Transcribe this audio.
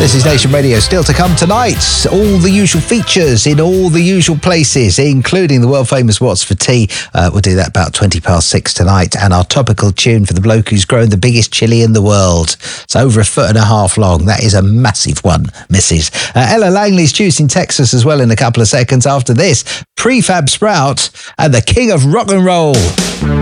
This is Nation Radio. Still to come tonight, all the usual features in all the usual places, including the world-famous What's for Tea. We'll do that about 6:20 tonight. And our topical tune for the bloke who's grown the biggest chili in the world. It's over 1.5 feet long. That is a massive one, missus. Ella Langley's choosing Texas as well in a couple of seconds. After this, Prefab Sprout and the king of rock and roll.